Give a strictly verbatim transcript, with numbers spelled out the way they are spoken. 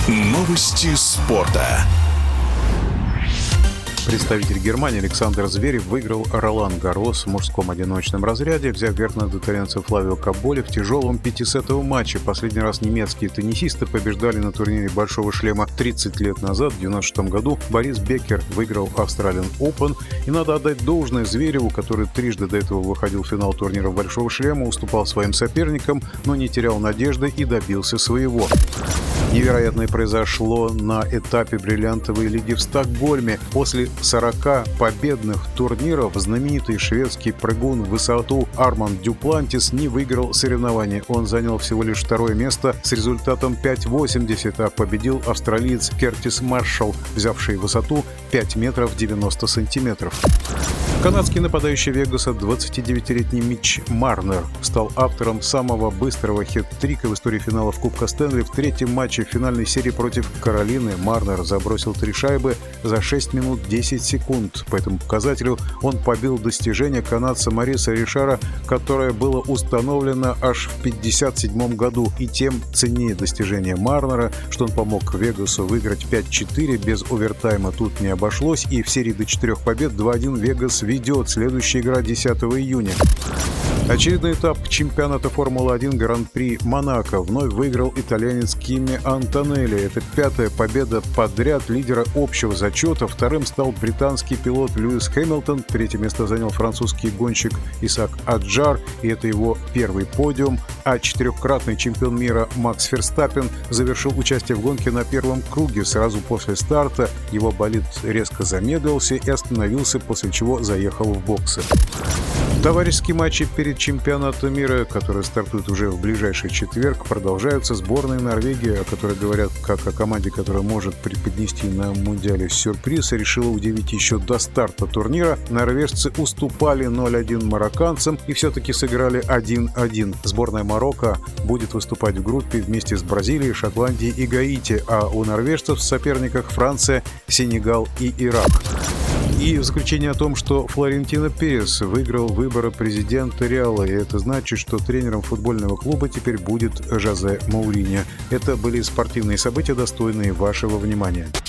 Новости спорта. Представитель Германии Александр Зверев выиграл Ролан-Гаррос в мужском одиночном разряде, взяв верх над итальянцем Флавио Каболи в тяжелом пятисетовом матче. Последний раз немецкие теннисисты побеждали на турнире «Большого шлема» тридцать лет назад, в девяносто шестом году. Борис Беккер выиграл Australian Open. И надо отдать должное Звереву, который трижды до этого выходил в финал турниров «Большого шлема», уступал своим соперникам, но не терял надежды и добился своего. Невероятное произошло на этапе бриллиантовой лиги в Стокгольме. После сорока победных турниров знаменитый шведский прыгун в высоту Арманд Дюплантис не выиграл соревнования. Он занял всего лишь второе место с результатом пять восемьдесят, а победил австралиец Кертис Маршалл, взявший высоту пять метров девяносто сантиметров. Канадский нападающий Вегаса, двадцатидевятилетний Митч Марнер, стал автором самого быстрого хет-трика в истории финалов Кубка Стэнли. В третьем матче в финальной серии против Каролины Марнер забросил три шайбы за шесть минут десять секунд. По этому показателю он побил достижение канадца Мориса Ришара, которое было установлено аж в пятьдесят седьмом году. И тем ценнее достижение Марнера, что он помог Вегасу выиграть пять-четыре. Без овертайма тут не обошлось, и в серии до четырех побед два-один Вегас ведет. Следующая игра десятого июня. Очередной этап чемпионата Формулы-один Гран-при Монако вновь выиграл итальянец Кими Антонелли. Это пятая победа подряд лидера общего зачета. Вторым стал британский пилот Льюис Хэмилтон. Третье место занял французский гонщик Исаак Аджар, и это его первый подиум. А четырехкратный чемпион мира Макс Ферстаппен завершил участие в гонке на первом круге. Сразу после старта его болид резко замедлился и остановился, после чего заехал в боксы. Товарищеские матчи перед чемпионатом мира, которые стартуют уже в ближайший четверг, продолжаются. Сборная Норвегии, о которой говорят как о команде, которая может преподнести на Мундиале сюрприз, решила удивить еще до старта турнира. Норвежцы уступали ноль-один марокканцам и все-таки сыграли один-один. Сборная Марокко будет выступать в группе вместе с Бразилией, Шотландией и Гаити, а у норвежцев в соперниках Франция, Сенегал и Ирак. И в заключение о том, что Флорентино Перес выиграл выборы президента Реала, и это значит, что тренером футбольного клуба теперь будет Жозе Моуриньо. Это были спортивные события, достойные вашего внимания.